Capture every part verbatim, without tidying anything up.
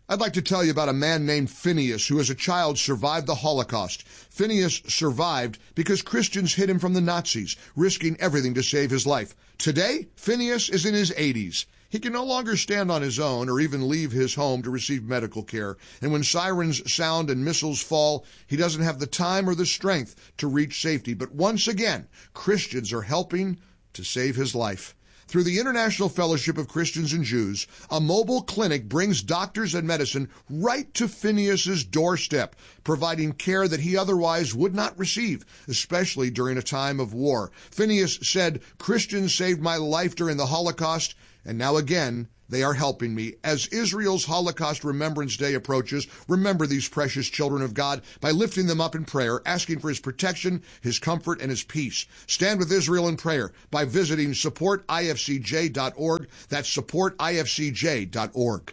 I'd like to tell you about a man named Phineas who as a child survived the Holocaust. Phineas survived because Christians hid him from the Nazis, risking everything to save his life. Today, Phineas is in his eighties. He can no longer stand on his own or even leave his home to receive medical care. And when sirens sound and missiles fall, he doesn't have the time or the strength to reach safety. But once again, Christians are helping to save his life. Through the International Fellowship of Christians and Jews, a mobile clinic brings doctors and medicine right to Phineas's doorstep, providing care that he otherwise would not receive, especially during a time of war. Phineas said, "Christians saved my life during the Holocaust, and now again, they are helping me." As Israel's Holocaust Remembrance Day approaches, remember these precious children of God by lifting them up in prayer, asking for his protection, his comfort, and his peace. Stand with Israel in prayer by visiting support I F C J dot org. That's support I F C J dot org.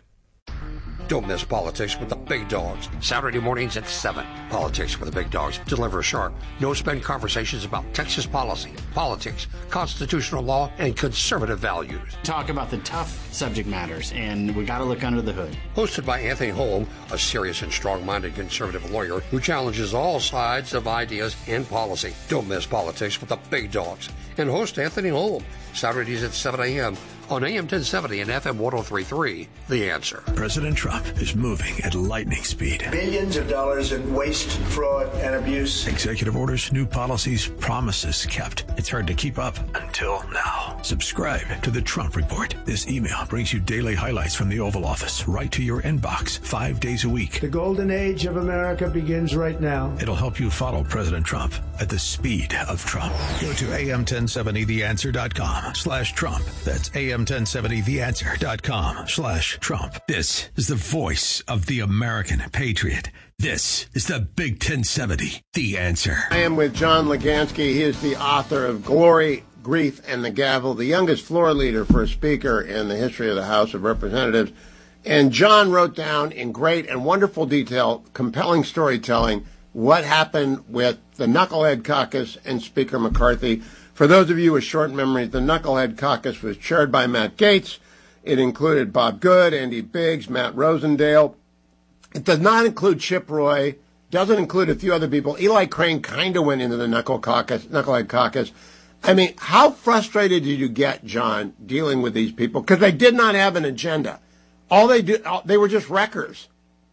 Don't miss Politics with the Big Dogs. Saturday mornings at seven. Politics with the Big Dogs deliver sharp, no-spin conversations about Texas policy, politics, constitutional law, and conservative values. Talk about the tough subject matters, and we got to look under the hood. Hosted by Anthony Holm, a serious and strong-minded conservative lawyer who challenges all sides of ideas and policy. Don't miss Politics with the Big Dogs. And host Anthony Holm, Saturdays at seven a.m. on A M ten seventy and F M ten thirty-three, The Answer. President Trump is moving at lightning speed. Billions of dollars in waste, fraud, and abuse. Executive orders, new policies, promises kept. It's hard to keep up until now. Subscribe to the Trump Report. This email brings you daily highlights from the Oval Office right to your inbox five days a week. The golden age of America begins right now. It'll help you follow President Trump at the speed of Trump. Go to A M ten seventy the answer dot com slash Trump. That's A M ten seventy the answer dot com slash Trump. This is the voice of the American patriot. This is the Big ten seventy, The Answer. I am with John Legansky. He is the author of Glory, Grief, and the Gavel, the youngest floor leader for a speaker in the history of the House of Representatives. And John wrote down in great and wonderful detail, compelling storytelling, what happened with the Knucklehead Caucus and Speaker McCarthy. For those of you with short memories, the Knucklehead Caucus was chaired by Matt Gaetz. It included Bob Good, Andy Biggs, Matt Rosendale. It does not include Chip Roy, doesn't include a few other people. Eli Crane kind of went into the Knuckle Caucus, Knucklehead Caucus. I mean, how frustrated did you get, John, dealing with these people? Because they did not have an agenda. All they did, they were just wreckers.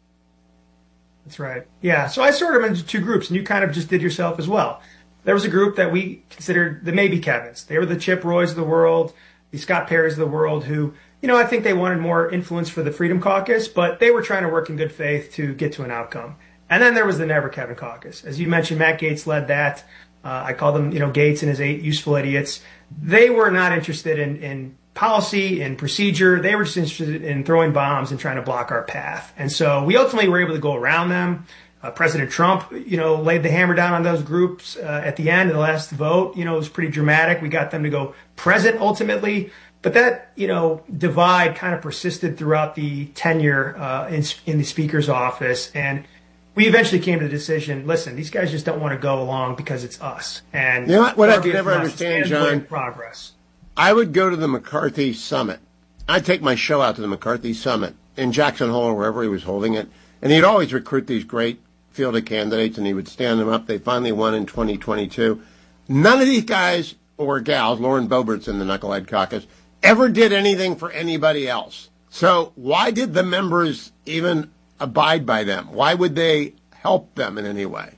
That's right. Yeah, so I sorted them into two groups, and you kind of just did yourself as well. There was a group that we considered the maybe Kevins. They were the Chip Roys of the world, the Scott Perrys of the world who, you know, I think they wanted more influence for the Freedom Caucus, but they were trying to work in good faith to get to an outcome. And then there was the Never Kevin Caucus. As you mentioned, Matt Gaetz led that. Uh, I call them, you know, Gaetz and his eight useful idiots. They were not interested in, in policy and procedure. They were just interested in throwing bombs and trying to block our path. And so we ultimately were able to go around them. Uh, President Trump, you know, laid the hammer down on those groups uh, at the end of the last vote. You know, it was pretty dramatic. We got them to go present ultimately. But that, you know, divide kind of persisted throughout the tenure uh, in, in the Speaker's office. And we eventually came to the decision, listen, these guys just don't want to go along because it's us. And you know what, what I can never understand, John, progress. I would go to the McCarthy Summit. I'd take my show out to the McCarthy Summit in Jackson Hole or wherever he was holding it. And he'd always recruit these great fielded candidates, and he would stand them up. They finally won in twenty twenty-two. None of these guys or gals, Lauren Boebert's in the Knucklehead Caucus, ever did anything for anybody else. So why did the members even abide by them? Why would they help them in any way?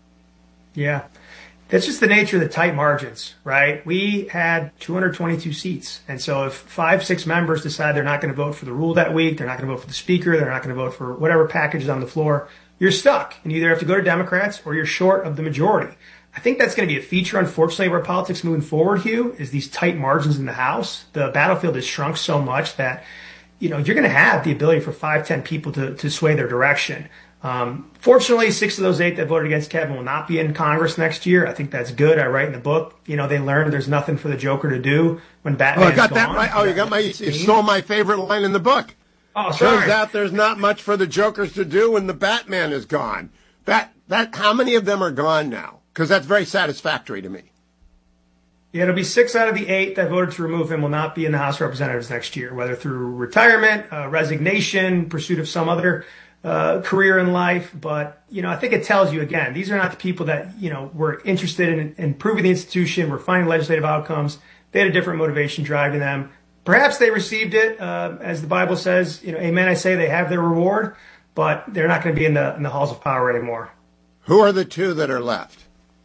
Yeah, that's just the nature of the tight margins, right? We had two hundred twenty-two seats. And so if five, six members decide they're not going to vote for the rule that week, they're not going to vote for the speaker, they're not going to vote for whatever package is on the floor, you're stuck. And you either have to go to Democrats or you're short of the majority. I think that's going to be a feature, unfortunately, of our politics moving forward, Hugh, is these tight margins in the House. The battlefield has shrunk so much that, you know, you're going to have the ability for five, ten people to, to sway their direction. Um, fortunately, six of those eight that voted against Kevin will not be in Congress next year. I think that's good. I write in the book, you know, they learned there's nothing for the Joker to do when Batman's Oh, I got gone. that right. Oh, you got my, you stole my favorite line in the book. Oh, sorry. Turns out there's not much for the Jokers to do when the Batman is gone. That, that, how many of them are gone now? Because that's very satisfactory to me. Yeah, it'll be six out of the eight that voted to remove him will not be in the House of Representatives next year, whether through retirement, uh, resignation, pursuit of some other uh, career in life. But, you know, I think it tells you, again, these are not the people that, you know, were interested in improving the institution, were finding legislative outcomes. They had a different motivation driving them. Perhaps they received it, uh, as the Bible says, you know, amen, I say they have their reward, but they're not going to be in the, in the halls of power anymore. Who are the two that are left?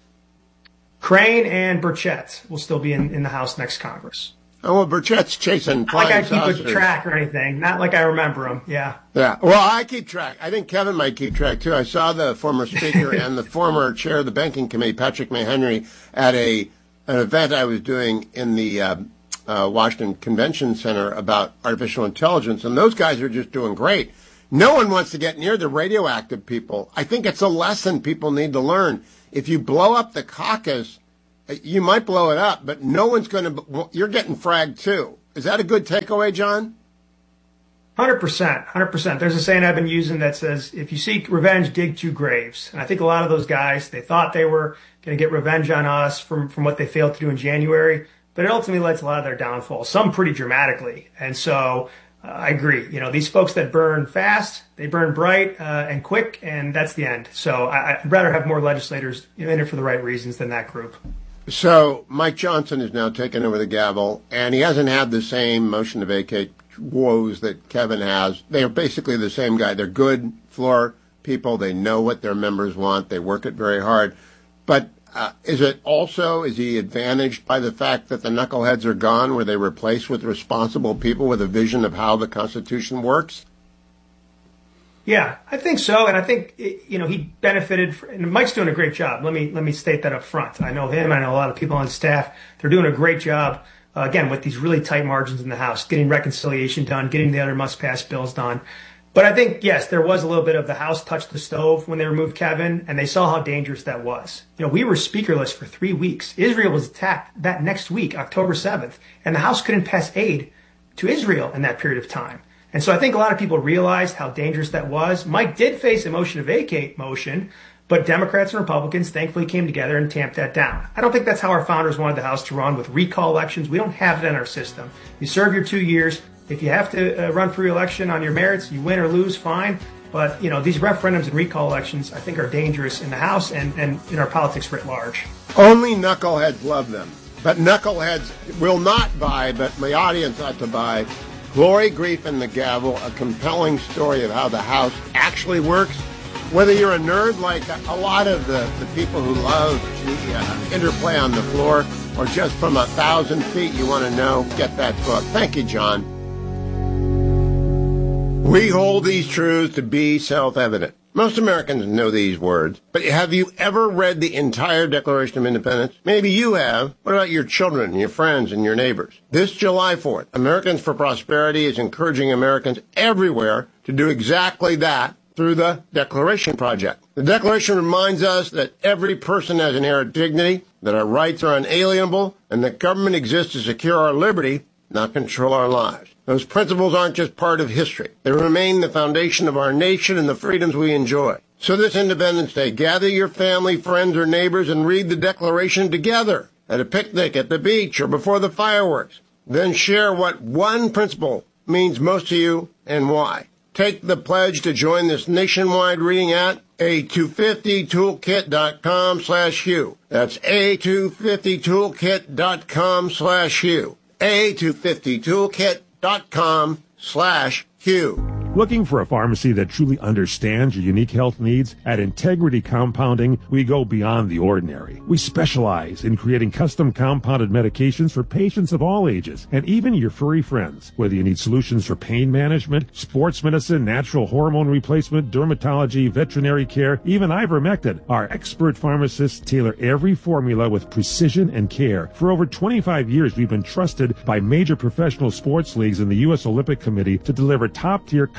Crane and Burchett will still be in, in the House next Congress. Oh, well, Burchett's chasing Not flying like I keep saucers. a track or anything. Not like I remember them. Yeah. Yeah. Well, I keep track. I think Kevin might keep track, too. I saw the former Speaker and the former Chair of the Banking Committee, Patrick Mahenry, at a an event I was doing in the uh, uh, Washington Convention Center about artificial intelligence, and those guys are just doing great. No one wants to get near the radioactive people. I think it's a lesson people need to learn. If you blow up the caucus, you might blow it up, but no one's going to, you're getting fragged too. Is that a good takeaway, John? one hundred percent. one hundred percent. There's a saying I've been using that says, if you seek revenge, dig two graves. And I think a lot of those guys, they thought they were going to get revenge on us from, from what they failed to do in January, but it ultimately led to a lot of their downfall, some pretty dramatically. And so uh, I agree. You know, these folks that burn fast, they burn bright uh, and quick, and that's the end. So I, I'd rather have more legislators in it for the right reasons than that group. So Mike Johnson is now taking over the gavel, and he hasn't had the same motion to vacate woes that Kevin has. They are basically the same guy. They're good floor people. They know what their members want. They work it very hard. But uh, is it also, is he advantaged by the fact that the knuckleheads are gone? Were they replaced with responsible people with a vision of how the Constitution works? Yeah, I think so, and I think, you know, he benefited. For, and Mike's doing a great job. Let me let me state that up front. I know him. I know a lot of people on staff. They're doing a great job, uh, again, with these really tight margins in the House, getting reconciliation done, getting the other must-pass bills done. But I think, yes, there was a little bit of the House touched the stove when they removed Kevin, and they saw how dangerous that was. You know, we were speakerless for three weeks. Israel was attacked that next week, October seventh, and the House couldn't pass aid to Israel in that period of time. And so I think a lot of people realized how dangerous that was. Mike did face a motion to vacate motion, but Democrats and Republicans thankfully came together and tamped that down. I don't think that's how our founders wanted the House to run with recall elections. We don't have it in our system. You serve your two years. If you have to uh, run for re-election on your merits, you win or lose, fine. But, you know, these referendums and recall elections, I think, are dangerous in the House and, and in our politics writ large. Only knuckleheads love them. But knuckleheads will not buy, but my audience ought to buy Glory, Grief, and the Gavel, a compelling story of how the House actually works. Whether you're a nerd like a lot of the, the people who love the uh, interplay on the floor, or just from a thousand feet you want to know, get that book. Thank you, John. We hold these truths to be self-evident. Most Americans know these words, but have you ever read the entire Declaration of Independence? Maybe you have. What about your children, and your friends, and your neighbors? This July fourth, Americans for Prosperity is encouraging Americans everywhere to do exactly that through the Declaration Project. The Declaration reminds us that every person has inherent dignity, that our rights are unalienable, and that government exists to secure our liberty, not control our lives. Those principles aren't just part of history. They remain the foundation of our nation and the freedoms we enjoy. So this Independence Day, gather your family, friends, or neighbors and read the Declaration together at a picnic, at the beach, or before the fireworks. Then share what one principle means most to you and why. Take the pledge to join this nationwide reading at A two fifty toolkit dot com slash Hugh. That's A two fifty toolkit dot com slash Hugh. A two fifty toolkit dot com slash Hugh. Looking for a pharmacy that truly understands your unique health needs? At Integrity Compounding, we go beyond the ordinary. We specialize in creating custom compounded medications for patients of all ages, and even your furry friends. Whether you need solutions for pain management, sports medicine, natural hormone replacement, dermatology, veterinary care, even ivermectin, our expert pharmacists tailor every formula with precision and care. For over twenty-five years, we've been trusted by major professional sports leagues and the U S Olympic Committee to deliver top-tier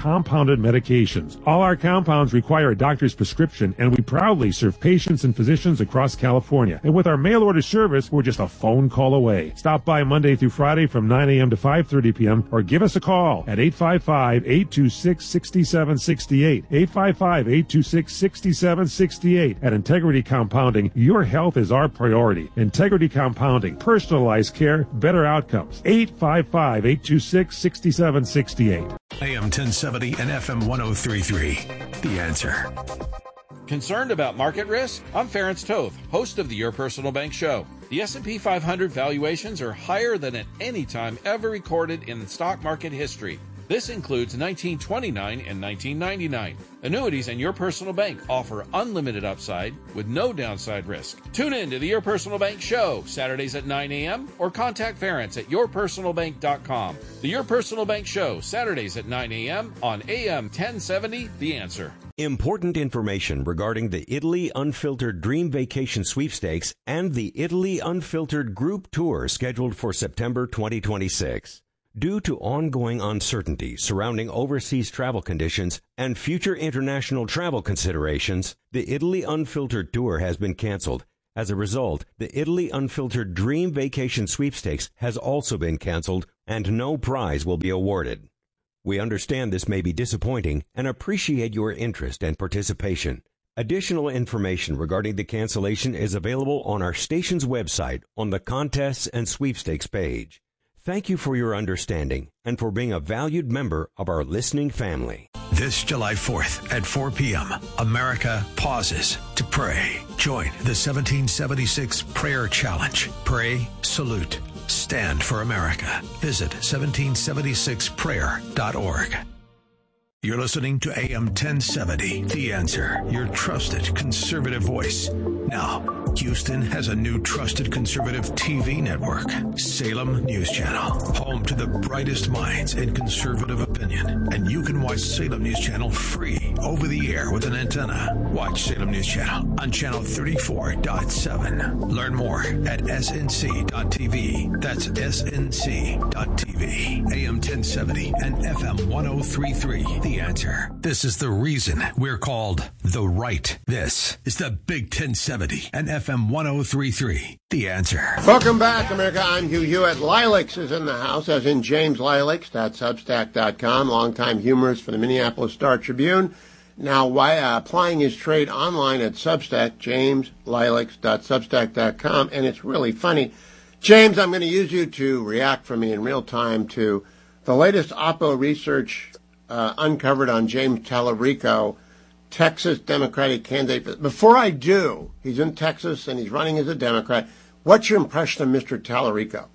compounded medications. All our compounds require a doctor's prescription, and we proudly serve patients and physicians across California. And with our mail order service, we're just a phone call away. Stop by Monday through Friday from nine a.m. to five thirty p.m. or give us a call at eight five five, eight two six, six seven six eight. eight five five, eight two six, six seven six eight. At Integrity Compounding, your health is our priority. Integrity Compounding, personalized care, better outcomes. eight five five, eight two six, six seven six eight. A M ten seventy and F M one oh three point three. The Answer. Concerned about market risk? I'm Ferenc Toth, host of the Your Personal Bank Show. The S and P five hundred valuations are higher than at any time ever recorded in the stock market history. This includes nineteen twenty-nine and nineteen ninety-nine. Annuities and Your Personal Bank offer unlimited upside with no downside risk. Tune in to the Your Personal Bank Show, Saturdays at nine a.m. or contact Ferenc at your personal bank dot com. The Your Personal Bank Show, Saturdays at nine a.m. on A M ten seventy, The Answer. Important information regarding the Italy Unfiltered Dream Vacation Sweepstakes and the Italy Unfiltered Group Tour scheduled for September twenty twenty-six. Due to ongoing uncertainty surrounding overseas travel conditions and future international travel considerations, the Italy Unfiltered Tour has been canceled. As a result, the Italy Unfiltered Dream Vacation Sweepstakes has also been canceled, and no prize will be awarded. We understand this may be disappointing and appreciate your interest and participation. Additional information regarding the cancellation is available on our station's website on the Contests and Sweepstakes page. Thank you for your understanding and for being a valued member of our listening family. This July fourth at four p.m., America pauses to pray. Join the seventeen seventy-six Prayer Challenge. Pray, salute, stand for America. Visit seventeen seventy-six prayer dot org. You're listening to A M ten seventy, The Answer, your trusted conservative voice. Now, Houston has a new trusted conservative T V network, Salem News Channel, home to the brightest minds in conservative opinion. And you can watch Salem News Channel free over the air with an antenna. Watch Salem News Channel on channel thirty-four point seven. Learn more at S N C dot T V. That's S N C dot T V. A M ten seventy and F M one oh three point three. The Answer. This is the reason we're called The Right. This is the Big ten seventy and F M one oh three point three. The Answer. Welcome back, America. I'm Hugh Hewitt. Lilacs is in the house, as in James Lilacs. That's substack dot com, longtime humorist for the Minneapolis Star Tribune. Now, why, uh, applying his trade online at Substack, james lilacs dot substack dot com, and it's really funny. James, I'm going to use you to react for me in real time to the latest Oppo research uh, uncovered on James Tallarico, Texas Democratic candidate. Before I do, he's in Texas and he's running as a Democrat. What's your impression of Mister Tallarico?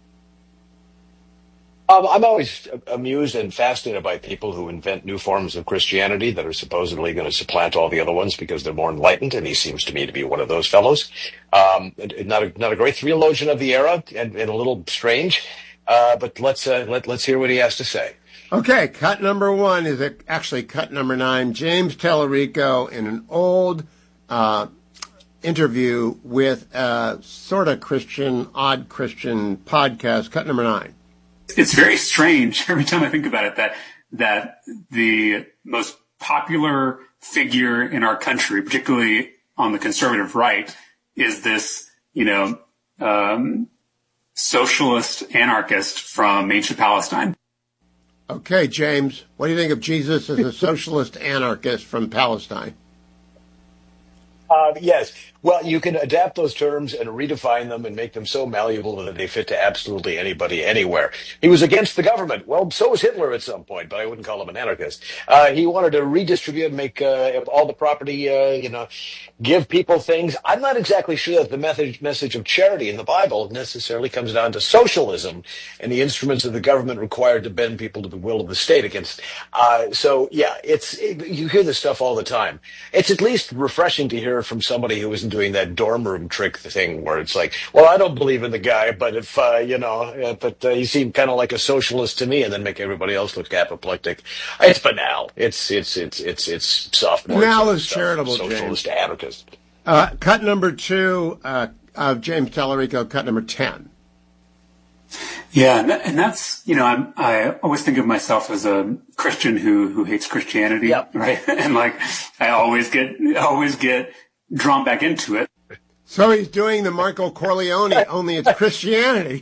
Um, I'm always amused and fascinated by people who invent new forms of Christianity that are supposedly going to supplant all the other ones because they're more enlightened, and he seems to me to be one of those fellows. Um, not a not a great theologian of the era, and, and a little strange, uh, but let's uh, let let's hear what he has to say. Okay, cut number one is a, actually cut number nine. James Tallarico in an old uh, interview with a sort of Christian, odd Christian podcast. Cut number nine. It's very strange every time I think about it that that the most popular figure in our country, particularly on the conservative right, is this, you know, um, socialist anarchist from ancient Palestine. Okay, James, what do you think of Jesus as a socialist anarchist from Palestine? Uh, yes. Well, you can adapt those terms and redefine them and make them so malleable that they fit to absolutely anybody, anywhere. He was against the government. Well, so was Hitler at some point, but I wouldn't call him an anarchist. Uh, he wanted to redistribute, make uh, all the property, uh, you know, give people things. I'm not exactly sure that the message, message of charity in the Bible necessarily comes down to socialism and the instruments of the government required to bend people to the will of the state against. Uh, so, yeah, it's it, you hear this stuff all the time. It's at least refreshing to hear from somebody who isn't doing that dorm room trick thing where it's like, well, I don't believe in the guy, but if, uh, you know, uh, but uh, he seemed kind of like a socialist to me, and then make everybody else look apoplectic. It's banal. It's, it's, it's, it's, it's sophomore. Banal is charitable, socialist James. anarchist. Uh, cut number two uh, of James Tallarico, cut number ten. Yeah, and, that, and that's, you know, I'm, I always think of myself as a Christian who, who hates Christianity, yep. right? And like, I always get, always get drawn back into it. So he's doing the Michael Corleone, only it's Christianity.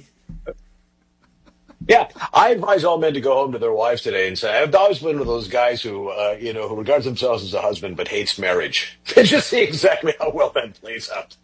Yeah, I advise all men to go home to their wives today and say, I've always been one of those guys who, uh, you know, who regards themselves as a husband but hates marriage. Just see exactly how well that plays out.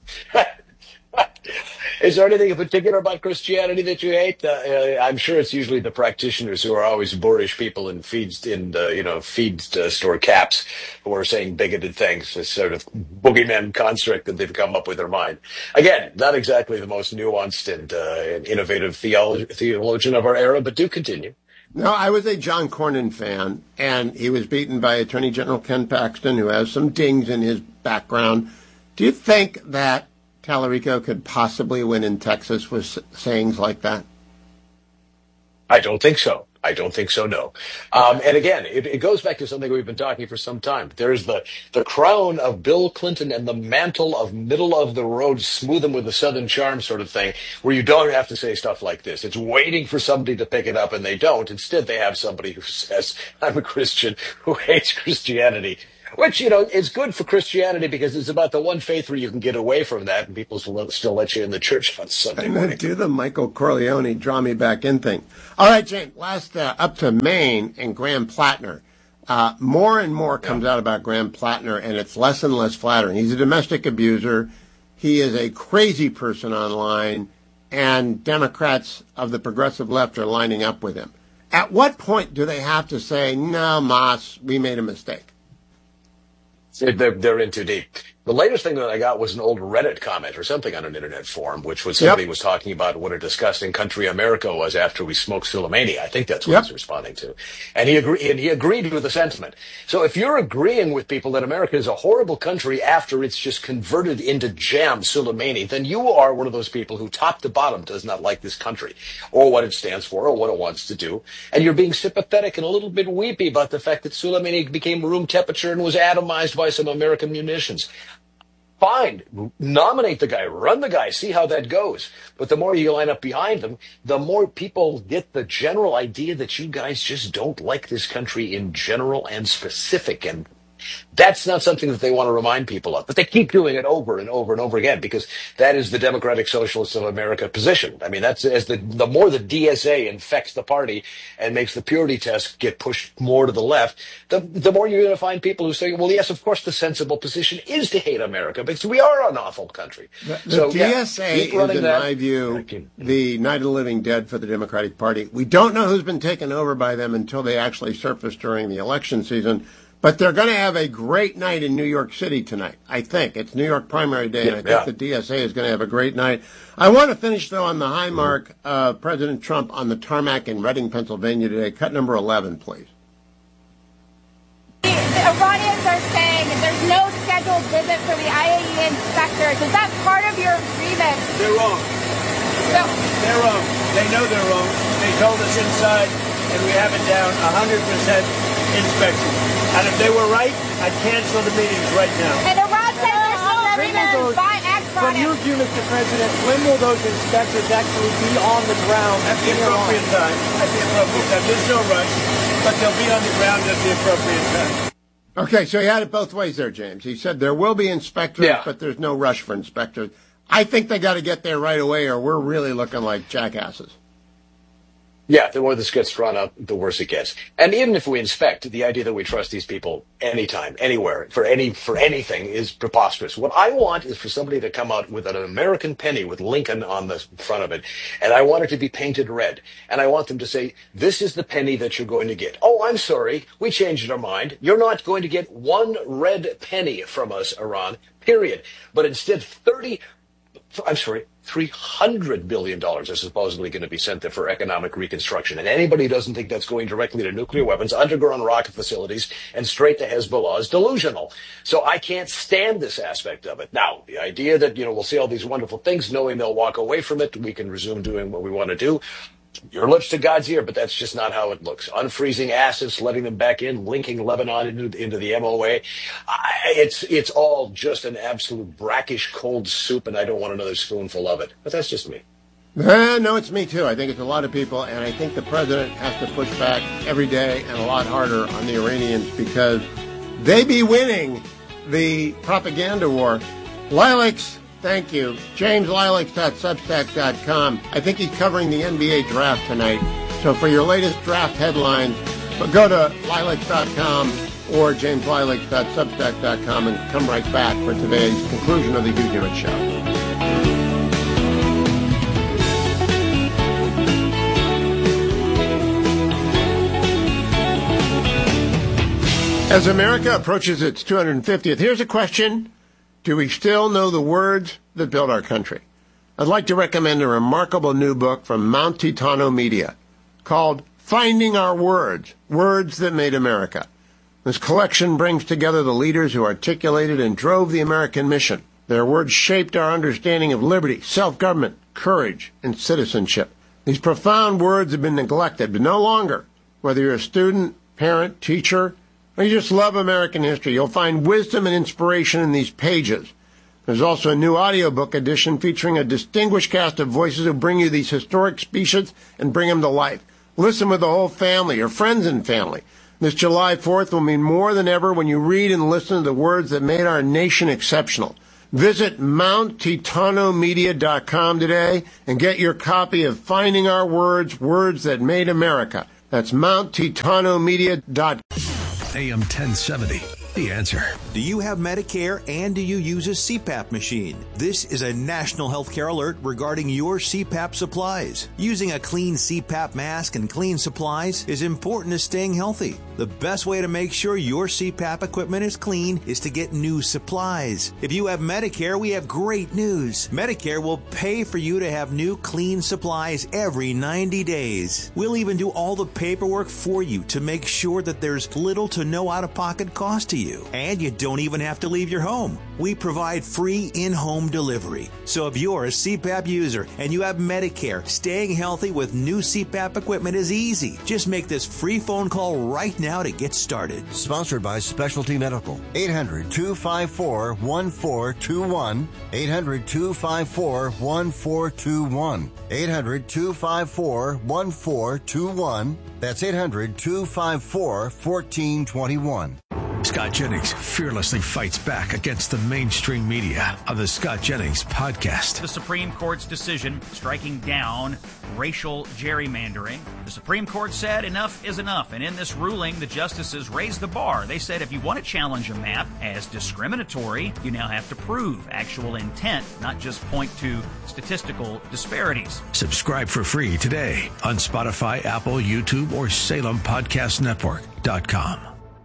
Is there anything in particular about Christianity that you hate? Uh, uh, I'm sure it's usually the practitioners who are always boorish people in feed, in uh, you know, feed uh, store caps who are saying bigoted things. This sort of boogeyman construct that they've come up with their mind. Again, not exactly the most nuanced and, uh, and innovative theolo- theologian of our era, but do continue. No, I was a John Cornyn fan, and he was beaten by Attorney General Ken Paxton, who has some dings in his background. Do you think that Tallarico could possibly win in Texas with sayings like that? I don't think so. I don't think so, no. Um, and again, it, it goes back to something we've been talking for some time. There's the, the crown of Bill Clinton and the mantle of middle of the road, smooth them with the Southern charm sort of thing, where you don't have to say stuff like this. It's waiting for somebody to pick it up, and they don't. Instead, they have somebody who says, I'm a Christian who hates Christianity. Which, you know, is good for Christianity because it's about the one faith where you can get away from that and people still, still let you in the church on Sunday I'm morning. going to do the Michael Corleone draw me back in thing. All right, James, last uh, up to Maine and Graham Plattner. Uh, more and more comes out about Graham Plattner, and it's less and less flattering. He's a domestic abuser. He is a crazy person online, and Democrats of the progressive left are lining up with him. At what point do they have to say, no, Moss, we made a mistake? They're, they're in too deep. The latest thing that I got was an old Reddit comment or something on an internet forum, which was somebody yep. was talking about what a disgusting country America was after we smoked Soleimani. I think that's what yep. he's responding to. And he agreed, and he agreed with the sentiment. So if you're agreeing with people that America is a horrible country after it's just converted into jam Soleimani, then you are one of those people who top to bottom does not like this country or what it stands for or what it wants to do. And you're being sympathetic and a little bit weepy about the fact that Soleimani became room temperature and was atomized by some American munitions. Fine, nominate the guy, run the guy, see how that goes. But the more you line up behind him, the more people get the general idea that you guys just don't like this country in general and specific. And that's not something that they want to remind people of. But they keep doing it over and over and over again because that is the Democratic Socialists of America position. I mean, that's as the, the more the D S A infects the party and makes the purity test get pushed more to the left, the, the more you're going to find people who say, well, yes, of course, the sensible position is to hate America because we are an awful country. The, the so, D S A yeah, is, in that. my view, the Night of the Living Dead for the Democratic Party. We don't know who's been taken over by them until they actually surface during the election season. But they're going to have a great night in New York City tonight, I think. It's New York primary day, and I think yeah. the D S A is going to have a great night. I want to finish, though, on the high mark of President Trump on the tarmac in Reading, Pennsylvania today. Cut number eleven, please. The Iranians are saying there's no scheduled visit for the I A E A inspectors. Is that part of your agreement? They're wrong. So, they're wrong. They know they're wrong. They told us inside, and we have it down one hundred percent inspection. And if they were right, I'd cancel the meetings right now. And Iran says there's no agreement to buy ag products. From your view, Mister President, when will those inspectors actually be on the ground? At the appropriate time. At the appropriate time. There's no rush, but they'll be on the ground at the appropriate time. Okay, so he had it both ways there, James. He said there will be inspectors, yeah. but there's no rush for inspectors. I think they got to get there right away, or we're really looking like jackasses. Yeah, the more this gets drawn out, the worse it gets. And even if we inspect, the idea that we trust these people anytime, anywhere, for any for anything is preposterous. What I want is for somebody to come out with an American penny with Lincoln on the front of it, and I want it to be painted red. And I want them to say, this is the penny that you're going to get. Oh, I'm sorry, we changed our mind. You're not going to get one red penny from us, Iran, period. But instead, thirty, I'm sorry, three hundred billion dollars is supposedly going to be sent there for economic reconstruction. And anybody who doesn't think that's going directly to nuclear weapons, underground rocket facilities, and straight to Hezbollah is delusional. So I can't stand this aspect of it. Now, the idea that, you know, we'll see all these wonderful things, knowing they'll walk away from it, we can resume doing what we want to do. Your lips to God's ear, but that's just not how it looks. Unfreezing assets, letting them back in, linking Lebanon into, into the M O A. I, it's it's all just an absolute brackish cold soup, and I don't want another spoonful of it. But that's just me. Uh, no, it's me too. I think it's a lot of people, and I think the president has to push back every day and a lot harder on the Iranians because they be winning the propaganda war. Lilacs, thank you. James Lilacs dot substack dot com. I think he's covering the N B A draft tonight. So for your latest draft headlines, go to lilacs dot com or james lilacs dot substack dot com and come right back for today's conclusion of the Hugh Hewitt Show. As America approaches its two hundred fiftieth, here's a question. Do we still know the words that built our country? I'd like to recommend a remarkable new book from Mount Titano Media called Finding Our Words, Words That Made America. This collection brings together the leaders who articulated and drove the American mission. Their words shaped our understanding of liberty, self-government, courage, and citizenship. These profound words have been neglected, but no longer. Whether you're a student, parent, teacher, or you just love American history, you'll find wisdom and inspiration in these pages. There's also a new audiobook edition featuring a distinguished cast of voices who bring you these historic speeches and bring them to life. Listen with the whole family or friends and family. This July fourth will mean more than ever when you read and listen to the words that made our nation exceptional. Visit mount titano media dot com today and get your copy of Finding Our Words, Words That Made America. That's mount titano media dot com. A M ten seventy, The Answer. Do you have Medicare and do you use a C PAP machine? This is a national healthcare alert regarding your C PAP supplies. Using a clean C PAP mask and clean supplies is important to staying healthy. The best way to make sure your C PAP equipment is clean is to get new supplies. If you have Medicare, we have great news. Medicare will pay for you to have new clean supplies every ninety days. We'll even do all the paperwork for you to make sure that there's little to no out-of-pocket cost to you. And you don't even have to leave your home. We provide free in-home delivery. So if you're a C PAP user and you have Medicare, staying healthy with new C PAP equipment is easy. Just make this free phone call right now to get started. Sponsored by Specialty Medical. eight hundred two five four one four two one. eight hundred two five four one four two one. eight hundred two five four one four two one. That's eight hundred two five four one four two one. Scott Jennings fearlessly fights back against the mainstream media on the Scott Jennings Podcast. The Supreme Court's decision striking down racial gerrymandering. The Supreme Court said enough is enough, and in this ruling, the justices raised the bar. They said if you want to challenge a map as discriminatory, you now have to prove actual intent, not just point to statistical disparities. Subscribe for free today on Spotify, Apple, YouTube, or Salem Podcast Network dot com.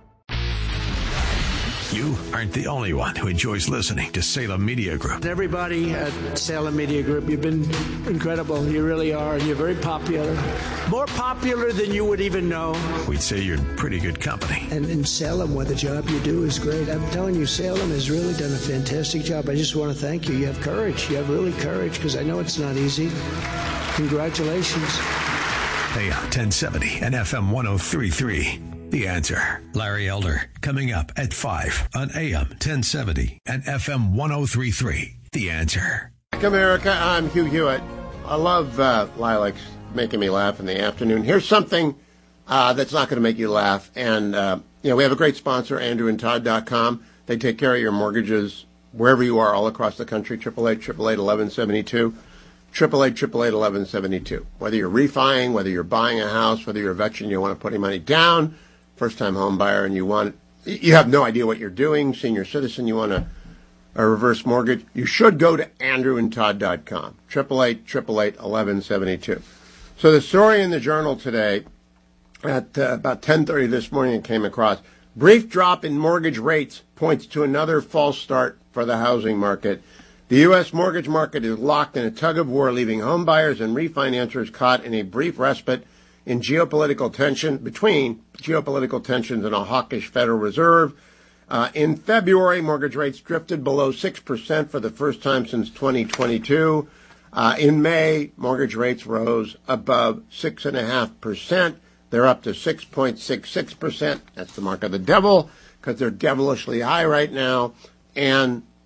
You aren't the only one who enjoys listening to Salem Media Group. Everybody at Salem Media Group, you've been incredible. You really are, and you're very popular. More popular than you would even know. We'd say you're in pretty good company. And in Salem, what the job you do is great. I'm telling you, Salem has really done a fantastic job. I just want to thank you. You have courage. You have really courage, because I know it's not easy. Congratulations. A M ten seventy and F M one oh three point three. The Answer. Larry Elder coming up at five on A M ten seventy and F M one oh three point three. The Answer. America, I'm Hugh Hewitt. I love uh, lilacs making me laugh in the afternoon. Here's something uh, that's not going to make you laugh. And, uh, you know, we have a great sponsor, andrew and todd dot com. They take care of your mortgages wherever you are all across the country. eight eight eight, eight eight eight, eleven seventy-two. eight eight eight, eight eight eight, eleven seventy-two. Whether you're refining, whether you're buying a house, whether you're a veteran, you want to put any money down, first-time home buyer, and you want, you have no idea what you're doing, senior citizen, you want a, a reverse mortgage, you should go to andrew and todd dot com. eight eight eight, eight eight eight, eleven seventy-two. So the story in the Journal today, at uh, about ten thirty this morning, it came across, brief drop in mortgage rates points to another false start for the housing market. The U S mortgage market is locked in a tug-of-war, leaving home buyers and refinancers caught in a brief respite in geopolitical tension, between geopolitical tensions and a hawkish Federal Reserve. Uh, in February, mortgage rates drifted below six percent for the first time since twenty twenty-two. Uh, in May, mortgage rates rose above six point five percent. They're up to six point six six percent. That's the mark of the devil, because they're devilishly high right now. And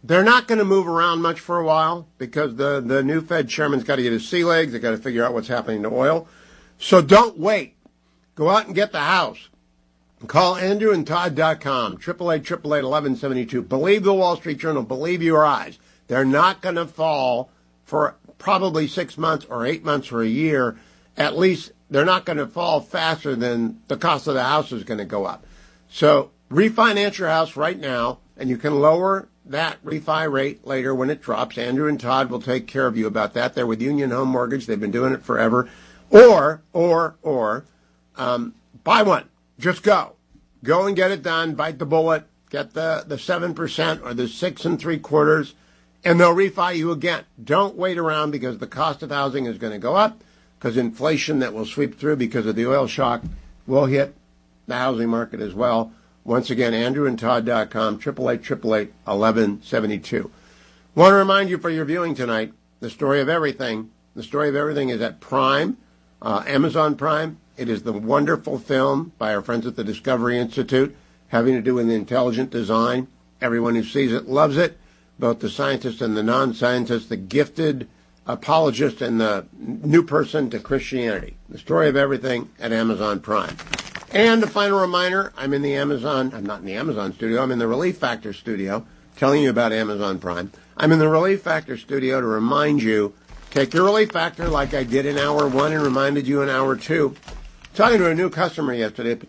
They're not going to move around much for a while because the, the new Fed chairman's got to get his sea legs. They've got to figure out what's happening to oil. So don't wait. Go out and get the house. Call Andrew and Todd dot com, eight eight eight, eight eight eight, eleven seventy-two. Believe the Wall Street Journal. Believe your eyes. They're not going to fall for probably six months or eight months or a year. At least they're not going to fall faster than the cost of the house is going to go up. So refinance your house right now, and you can lower that refi rate later when it drops. Andrew and Todd will take care of you about that. They're with Union Home Mortgage. They've been doing it forever. Or, or, or, um, buy one. Just go. Go and get it done. Bite the bullet. Get the, the seven percent or the six and three quarters, and they'll refi you again. Don't wait around because the cost of housing is going to go up because inflation that will sweep through because of the oil shock will hit the housing market as well. Once again, Andrew and Todd dot com, eight eight eight, eight eight eight, eleven seventy-two. Want to remind you for your viewing tonight, The Story of Everything. The Story of Everything is at Prime, uh, Amazon Prime. It is the wonderful film by our friends at the Discovery Institute having to do with intelligent design. Everyone who sees it loves it, both the scientists and the non-scientists, the gifted apologist and the new person to Christianity. The Story of Everything at Amazon Prime. And a final reminder, I'm in the Amazon, I'm not in the Amazon studio, I'm in the Relief Factor studio, telling you about Amazon Prime. I'm in the Relief Factor studio to remind you, take your Relief Factor like I did in hour one and reminded you in hour two. Talking to a new customer yesterday,